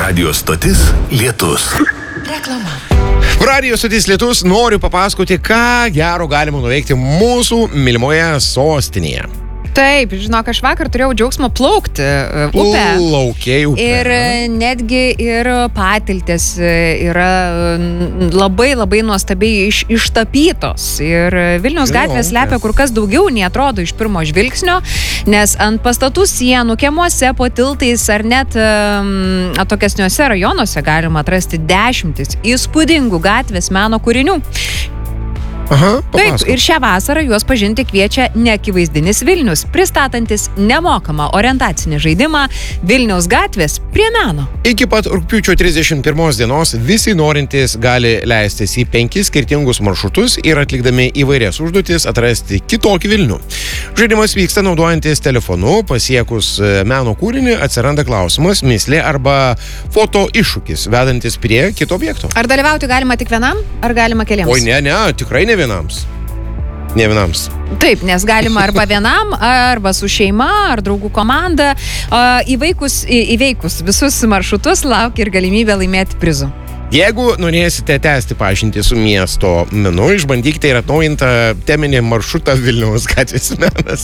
Radio stotis Lietus. Reklama. Radio stotis Lietus noriu papasakoti, ką gero galima nuveikti mūsų mylimoje sostinėje. Taip, žinok, aš vakar turėjau džiaugsmą plaukti upę. Plaukiai upę. Ir netgi ir patiltės yra labai nuostabiai ištapytos. Ir Vilniaus gatvės slepia kur kas daugiau, nei atrodo iš pirmo žvilgsnio, nes ant pastatų sienų, kiemuose, po tiltais ar net atokesniuose rajonuose galima atrasti dešimtis įspūdingų gatvės meno kūrinių. Aha, Taip, ir šią vasarą juos pažinti kviečia neakivaizdinis Vilnius, pristatantis nemokamą orientacinį žaidimą Vilniaus gatvės prie meno. Iki pat rugpjūčio 31 dienos visi norintys gali leistis į 5 skirtingus maršrutus ir atlikdami įvairias užduotis atrasti kitokį Vilnių. Žaidimas vyksta naudojantis telefonu, pasiekus meno kūrinį atsiranda klausimas, mįslė arba foto iššūkis, vedantis prie kito objekto. Ar dalyvauti galima tik vienam, ar galima keliems? Oi, ne, tikrai ne vienams. Ne vienams. Taip, nes galima arba vienam, arba su šeima, ar draugų komanda. Įveikus visus maršrutus laukia ir galimybė laimėti prizų. Jeigu norėsite tęsti pažintį su miesto menu, išbandykite ir atnaujintą teminį maršrutą Vilniaus gatvės menas.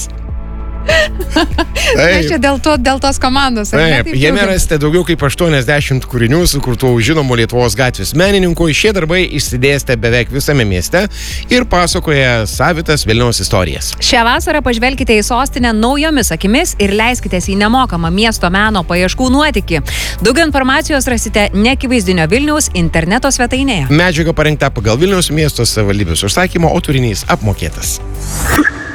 Aš čia dėl tos komandos. Taip, jame rasite daugiau kaip 80 kūrinių sukurtų žinomų Lietuvos gatvės menininkų. Šie darbai išsidėstę beveik visame mieste ir pasakoja savitas Vilniaus istorijas. Šią vasarą pažvelkite į sostinę naujomis akimis ir leiskitės į nemokamą miesto meno paieškų nuotykį. Daugiau informacijos rasite neakivaizdinio Vilniaus interneto svetainėje. Medžiaga parengta pagal Vilniaus miesto savivaldybės užsakymą, o turinys apmokėtas.